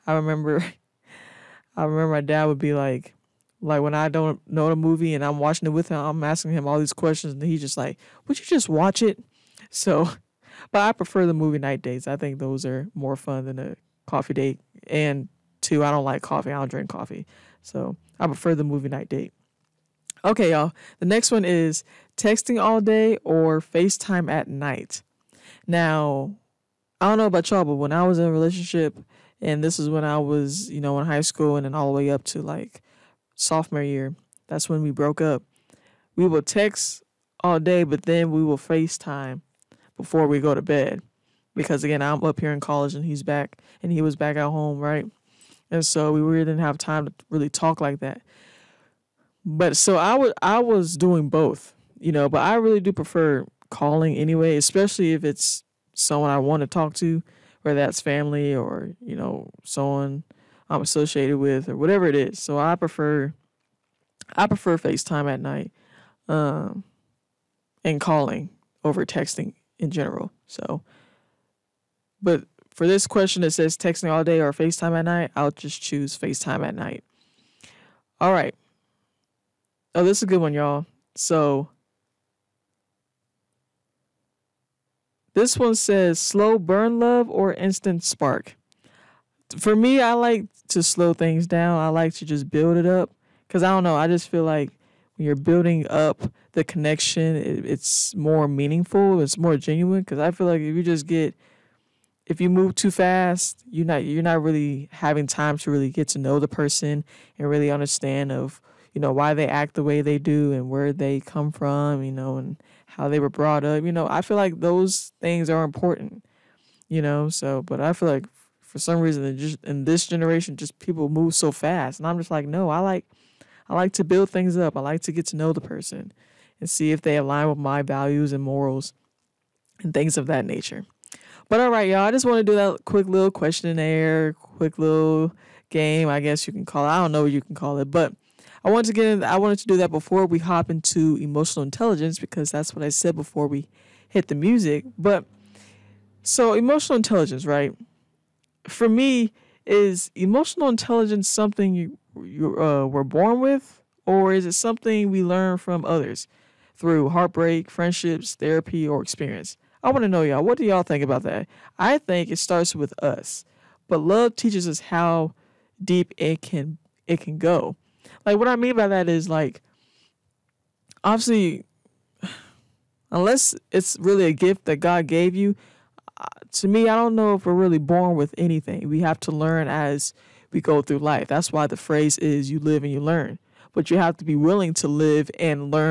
I remember I remember my dad would be like when I don't know the movie and I'm watching it with him, I'm asking him all these questions and he's just like, would you just watch it? So, but I prefer the movie night dates. I think those are more fun than a coffee date. And two, I don't like coffee. I don't drink coffee. So I prefer the movie night date. Okay, y'all. The next one is texting all day or FaceTime at night. Now, I don't know about y'all, but when I was in a relationship, and this is when I was, in high school and then all the way up to like sophomore year, that's when we broke up. We will text all day, but then we will FaceTime before we go to bed. Because again, I'm up here in college and he was back at home, right? And so we really didn't have time to really talk like that. But so I was doing both, but I really do prefer calling anyway, especially if it's someone I want to talk to, whether that's family or, someone I'm associated with or whatever it is. So I prefer FaceTime at night, and calling over texting in general. So, but for this question that says texting all day or FaceTime at night, I'll just choose FaceTime at night. All right. Oh, this is a good one, y'all. So this one says slow burn love or instant spark. For me, I like to slow things down. I like to just build it up because I don't know. I just feel like when you're building up the connection, it's more meaningful. It's more genuine because I feel like if you move too fast, you're not really having time to really get to know the person and really understand of why they act the way they do and where they come from, and how they were brought up. I feel like those things are important, so, but I feel like for some reason, just in this generation, just people move so fast. And I'm just like, no, I like to build things up. I like to get to know the person and see if they align with my values and morals and things of that nature. But all right, y'all, I just want to do that quick little questionnaire, quick little game, I guess you can call it. I don't know what you can call it, but I wanted to do that before we hop into emotional intelligence because that's what I said before we hit the music. But so emotional intelligence, right? For me, is emotional intelligence something you were born with, or is it something we learn from others through heartbreak, friendships, therapy, or experience? I want to know, y'all, what do y'all think about that? I think it starts with us, but love teaches us how deep it can go. Like, what I mean by that is, like, obviously, unless it's really a gift that God gave you, to me, I don't know if we're really born with anything. We have to learn as we go through life. That's why the phrase is you live and you learn. But you have to be willing to live and learn